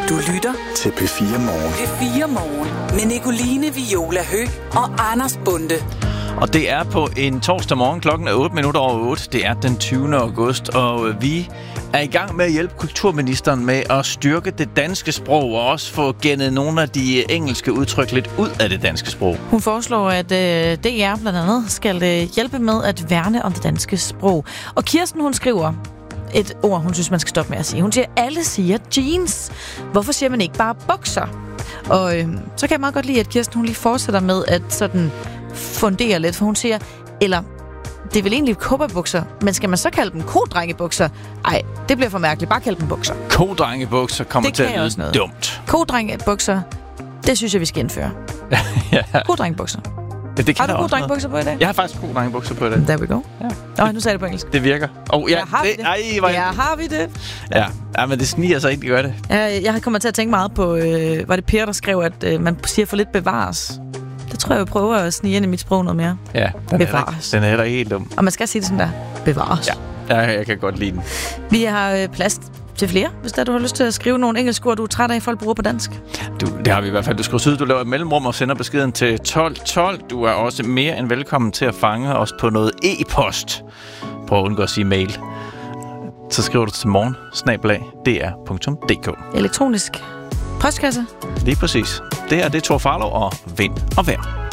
Du lytter til P4 Morgen. P4 Morgen med Nicoline Viola Høgh og Anders Bonde. Og det er på en torsdag morgen, klokken er 8:08. Det er den 20. august, og vi er i gang med at hjælpe kulturministeren med at styrke det danske sprog, og også få gennet nogle af de engelske udtryk lidt ud af det danske sprog. Hun foreslår, at DR blandt andet skal hjælpe med at værne om det danske sprog. Og Kirsten, hun skriver et ord, hun synes, man skal stoppe med at sige. Hun siger, alle siger jeans. Hvorfor siger man ikke bare bukser? Og så kan jeg meget godt lide, at Kirsten, hun lige fortsætter med at sådan fundere lidt, for hun siger, eller det er vel egentlig cowboybukser, men skal man så kalde dem kodrengebukser? Ej, det bliver for mærkeligt. Bare kalde dem bukser. Kodrengebukser kommer til at lyde dumt. Kodrengebukser, det synes jeg, vi skal indføre. Ja. Kodrengebukser. Det har du kodrengebukser på i dag? Jeg har faktisk kodrengebukser på i dag. There we go. Ja. Nu sagde jeg det på engelsk. Det virker. Har vi det? Ja, men det sniger sig ikke, det gør det. Jeg kommer til at tænke meget på, var det Per, der skrev, at man siger for lidt bevares. Det tror jeg prøver at snige ind i mit sprog noget mere. Ja, bevares. Den er heller ikke helt dum. Og man skal sige det sådan der. Bevares. Ja, jeg kan godt lide den. Vi har plads til flere, hvis du har lyst til at skrive nogle engelske ord, du er træt af, folk bruger på dansk. Det har vi i hvert fald. Du skriver ud, du laver et mellemrum og sender beskeden til 1212. Du er også mere end velkommen til at fange os på noget e-post. Prøv at undgå at sige mail. Så skriver du til morgen@dr.dk. Elektronisk postkasse. Lige præcis. Det er Thor Farlov og Vind og Vejr.